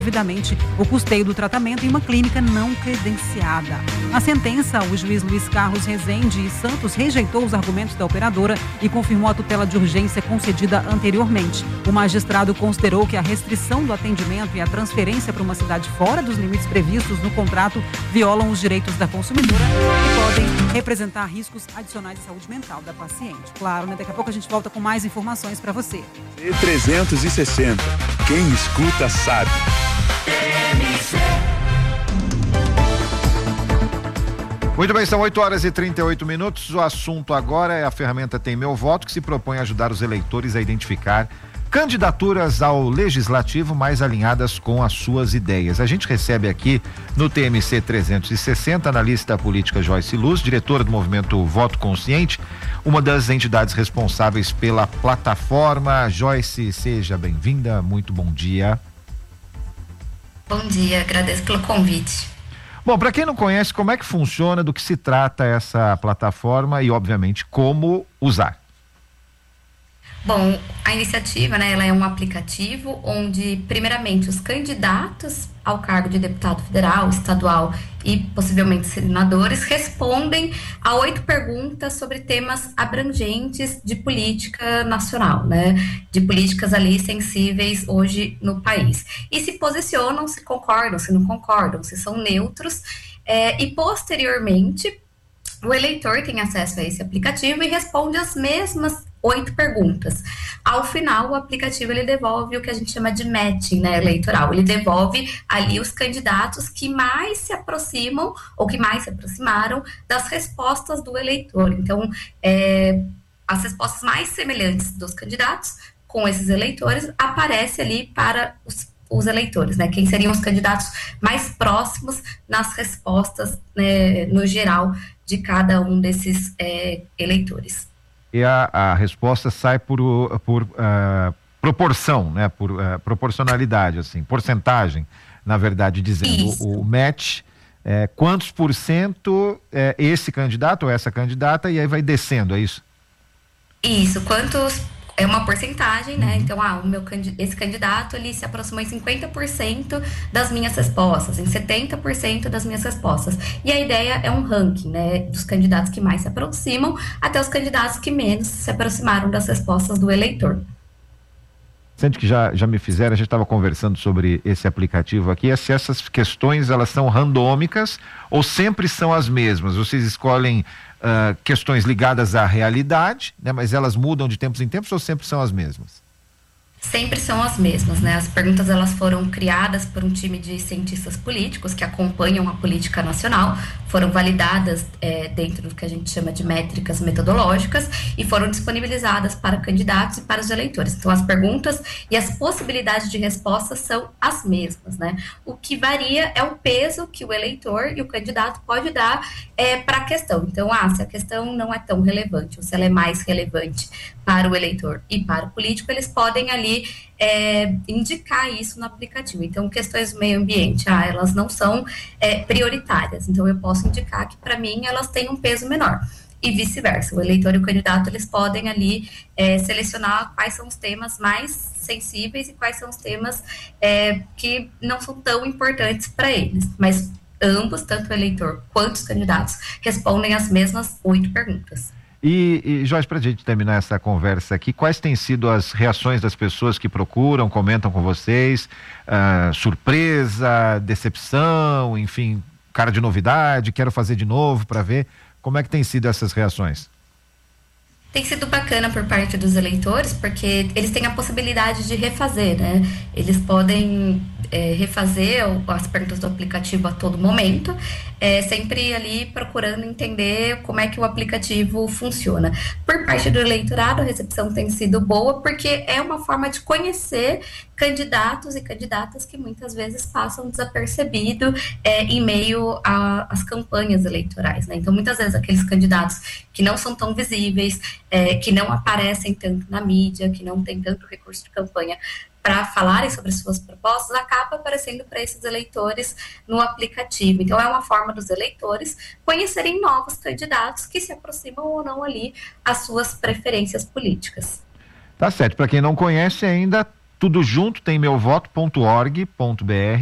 devidamente o custeio do tratamento em uma clínica não credenciada. Na sentença, o juiz Luiz Carlos Rezende Santos rejeitou os argumentos da operadora e confirmou a tutela de urgência concedida anteriormente. O magistrado considerou que a restrição do atendimento e a transferência para uma cidade fora dos limites previstos no contrato violam os direitos da consumidora e podem representar riscos adicionais de saúde mental da paciente. Claro, né? Daqui a pouco a gente volta com mais informações para você. E360. Quem escuta sabe. Muito bem, são 8h38. O assunto agora é a ferramenta Tem Meu Voto, que se propõe a ajudar os eleitores a identificar candidaturas ao legislativo mais alinhadas com as suas ideias. A gente recebe aqui no TMC 360 a analista política Joyce Luz, diretora do movimento Voto Consciente, uma das entidades responsáveis pela plataforma. Joyce, seja bem-vinda, muito bom dia. Bom dia, agradeço pelo convite. Bom, para quem não conhece, como é que funciona, do que se trata essa plataforma e, obviamente, como usar? Bom, a iniciativa, né, ela é um aplicativo onde, primeiramente, os candidatos ao cargo de deputado federal, estadual e possivelmente senadores respondem a 8 perguntas sobre temas abrangentes de política nacional, né, de políticas ali sensíveis hoje no país. E se posicionam, se concordam, se não concordam, se são neutros, e posteriormente o eleitor tem acesso a esse aplicativo e responde as mesmas 8 perguntas. Ao final, o aplicativo ele devolve o que a gente chama de matching, né, eleitoral. Ele devolve ali os candidatos que mais se aproximam ou que mais se aproximaram das respostas do eleitor. Então, as respostas mais semelhantes dos candidatos com esses eleitores aparece ali para os eleitores, né? Quem seriam os candidatos mais próximos nas respostas, né, no geral, de cada um desses eleitores. E a resposta sai por proporção, né? Por proporcionalidade, assim, porcentagem, na verdade, dizendo. O match, quantos por cento esse candidato ou essa candidata, e aí vai descendo, é isso? Isso, quantos... É uma porcentagem, né? Então, esse candidato, ele se aproximou em 50% das minhas respostas, em 70% das minhas respostas. E a ideia é um ranking, né? Dos candidatos que mais se aproximam até os candidatos que menos se aproximaram das respostas do eleitor. Sente que já me fizeram, a gente estava conversando sobre esse aplicativo aqui, se essas questões, elas são randômicas ou sempre são as mesmas? Vocês escolhem questões ligadas à realidade, né? Mas elas mudam de tempos em tempos ou sempre são as mesmas? Sempre são as mesmas, né? As perguntas, elas foram criadas por um time de cientistas políticos que acompanham a política nacional, foram validadas dentro do que a gente chama de métricas metodológicas e foram disponibilizadas para candidatos e para os eleitores. Então, as perguntas e as possibilidades de resposta são as mesmas, né? O que varia é o peso que o eleitor e o candidato pode dar para a questão. Então, se a questão não é tão relevante ou se ela é mais relevante para o eleitor e para o político, eles podem ali indicar isso no aplicativo. Então, questões do meio ambiente, elas não são prioritárias. Então, eu posso indicar que, para mim, elas têm um peso menor. E vice-versa. O eleitor e o candidato, eles podem ali selecionar quais são os temas mais sensíveis e quais são os temas que não são tão importantes para eles. Mas ambos, tanto o eleitor quanto os candidatos, respondem as mesmas 8 perguntas. E Jorge, para a gente terminar essa conversa aqui, quais têm sido as reações das pessoas que procuram, comentam com vocês? Surpresa, decepção, enfim, cara de novidade, quero fazer de novo para ver. Como é que tem sido essas reações? Tem sido bacana por parte dos eleitores, porque eles têm a possibilidade de refazer, né? Eles podem refazer as perguntas do aplicativo a todo momento, sempre ali procurando entender como é que o aplicativo funciona. Por parte do eleitorado, a recepção tem sido boa, porque é uma forma de conhecer candidatos e candidatas que muitas vezes passam desapercebido em meio às campanhas eleitorais, né? Então, muitas vezes, aqueles candidatos que não são tão visíveis, que não aparecem tanto na mídia, que não tem tanto recurso de campanha para falarem sobre suas propostas, acaba aparecendo para esses eleitores no aplicativo. Então, é uma forma dos eleitores conhecerem novos candidatos que se aproximam ou não ali às suas preferências políticas. Tá certo. Para quem não conhece ainda, Tudo junto, tem meuvoto.org.br.